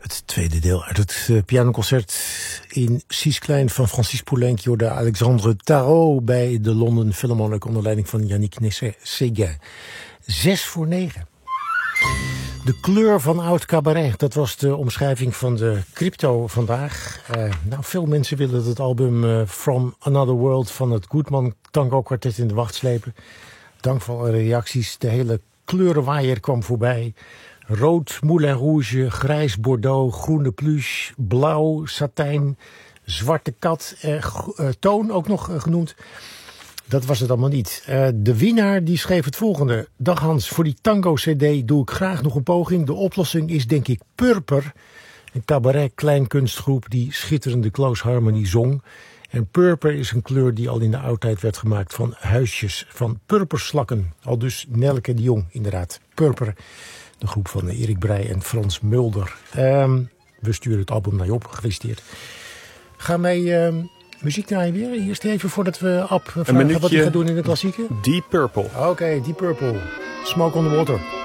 Het tweede deel uit het pianoconcert in Cis Klein van Francis Poulenc. Je hoorde Alexandre Tarot bij de London Philharmonic onder leiding van Yannick Nézet-Séguin. 8:45. De kleur van oud cabaret, dat was de omschrijving van de crypto vandaag. Veel mensen willen het album From Another World van het Goodman Tango Quartet in de wacht slepen. Dank voor alle reacties. De hele kleurenwaaier kwam voorbij. Rood, Moulin Rouge, grijs Bordeaux, groene pluche, blauw, satijn, zwarte kat, toon ook nog genoemd. Dat was het allemaal niet. De winnaar die schreef het volgende. Dag Hans, voor die tango-cd doe ik graag nog een poging. De oplossing is denk ik Purper. Een cabaret kleinkunstgroep die schitterende close harmony zong. En purper is een kleur die al in de oudheid werd gemaakt van huisjes, van purperslakken. Al dus Nelke de Jong, inderdaad. Purper, de groep van Erik Breij en Frans Mulder. We sturen het album naar je op, gefeliciteerd. Gaan wij muziek draaien weer? Eerst even voordat we vragen wat hij gaat doen in de klassieke. Deep Purple. Oké, Deep Purple. Smoke on the Water.